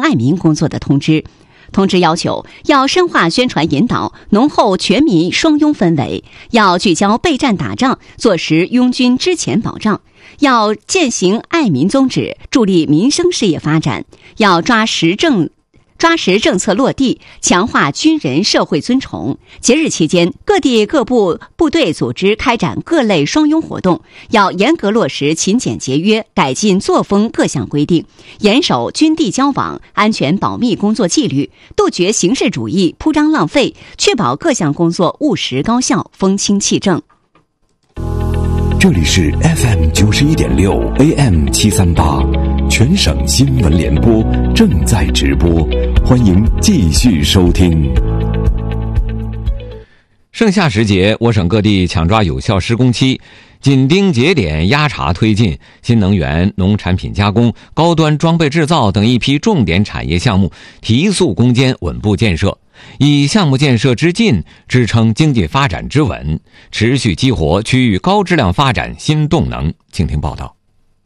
爱民工作的通知。通知要求要深化宣传引导，浓厚全民双拥氛围，要聚焦备战打仗，做实拥军之前保障，要践行爱民宗旨，助力民生事业发展，要抓实政策落地，强化军人社会尊崇。节日期间，各地各部队组织开展各类双拥活动，要严格落实勤俭节约、改进作风各项规定，严守军地交往、安全保密工作纪律，杜绝形式主义、铺张浪费，确保各项工作务实高效、风清气正。 这里是 FM91.6 AM738，全省新闻联播正在直播，欢迎继续收听。 盛夏时节，我省各地抢抓有效施工期，紧盯节点压查推进新能源、农产品加工、高端装备制造等一批重点产业项目提速攻坚，稳步建设，以项目建设之进支撑经济发展之稳，持续激活区域高质量发展新动能。请听报道。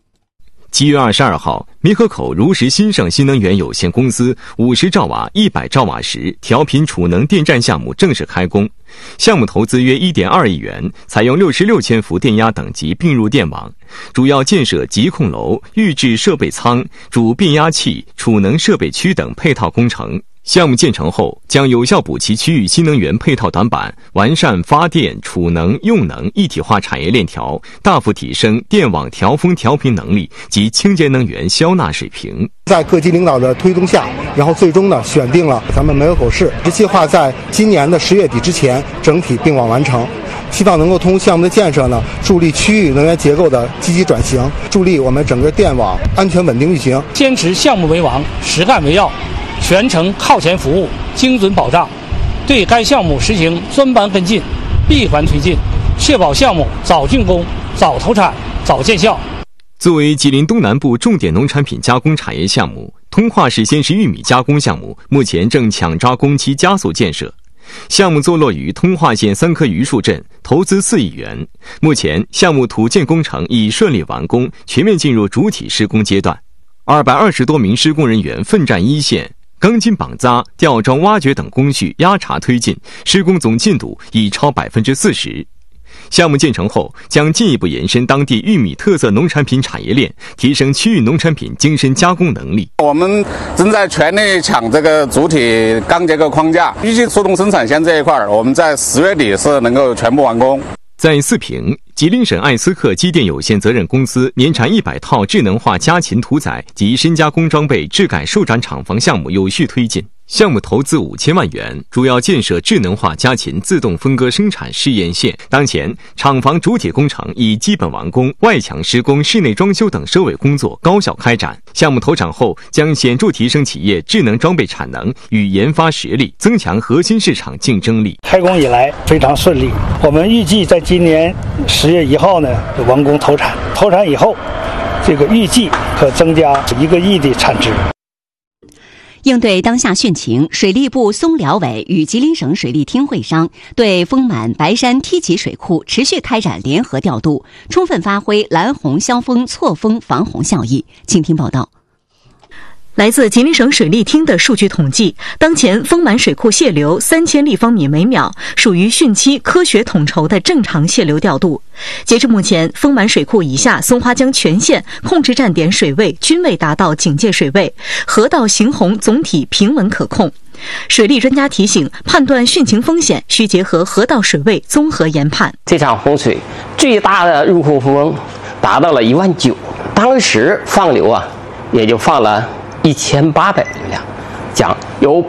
7月22号，猕河口如实新盛新能源有限公司50兆瓦、100兆瓦时调频储能电站项目正式开工，项目投资约1.2亿元，采用66千伏电压等级并入电网，主要建设集控楼、预制设备仓、主变压器、储能设备区等配套工程。项目建成后，将有效补齐区域新能源配套短板，完善发电、储能、用能一体化产业链条，大幅提升电网调峰调频能力及清洁能源消纳水平。 在各级领导的推动下，然后最终呢选定了咱们猕河口市，计划在今年的10月底之前整体并网完成。希望能够通过项目的建设呢，助力区域能源结构的积极转型，助力我们整个电网安全稳定运行。 坚持项目为王，实干为要，全程靠前服务，精准保障，对该项目实行专班跟进、闭环推进，确保项目早竣工、早投产、早见效。 作为吉林东南部重点农产品加工产业项目，通化市鲜食玉米加工项目目前正抢抓工期加速建设。项目坐落于通化县3棵榆树镇，投资4亿元。目前项目土建工程已顺利完工，全面进入主体施工阶段。220多名施工人员奋战一线，钢筋绑扎、吊装挖掘等工序压查推进，施工总进度已超 40%。项目建成后，将进一步延伸当地玉米特色农产品产业链，提升区域农产品精深加工能力。 我们正在全力抢这个主体钢结构框架，预计速冻生产线这一块，我们在10月底是能够全部完工。 在四平，吉林省艾斯克机电有限责任公司年产100套智能化家禽屠宰及深加工装备质改受展厂房项目有序推进。项目投资5000万元，主要建设智能化家禽自动分割生产试验线。当前，厂房主体工程已基本完工，外墙施工、室内装修等收尾工作高效开展。项目投产后，将显著提升企业智能装备产能与研发实力，增强核心市场竞争力。 开工以来非常顺利，我们预计在今年10月1号呢就完工投产。投产以后，这个预计可增加1个亿的产值。 应对当下汛情，水利部松辽委与吉林省水利厅会商，对丰满白山梯级水库持续开展联合调度，充分发挥蓝洪消峰错峰防洪效益。请听报道。 来自吉林省水利厅的数据统计，当前丰满水库泄流3000立方米每秒，属于汛期科学统筹的正常泄流调度。截至目前，丰满水库以下松花江全县控制站点水位均未达到警戒水位，河道行洪总体平稳可控。水利专家提醒，判断汛情风险需结合河道水位综合研判。 这场洪水最大的入库峰达到了19000，当时放流也就放了1800余辆，将有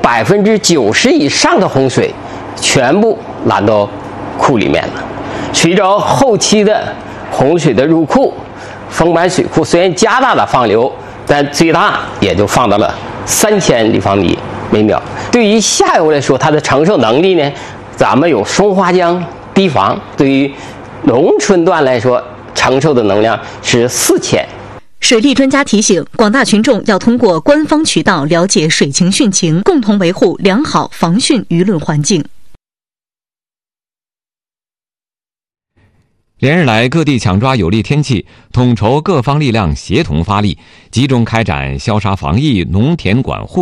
90%以上的洪水全部拦到库里面了。随着后期的洪水的入库，丰满水库虽然加大了放流，但最大也就放到了3000立方米每秒。对于下游来说，它的承受能力呢，咱们有松花江堤防，对于农村段来说，承受的能量是4000。 水利专家提醒，广大群众要通过官方渠道了解水情汛情，共同维护良好防汛舆论环境。 连日来，各地抢抓有利天气，统筹各方力量协同发力，集中开展消杀防疫、农田管护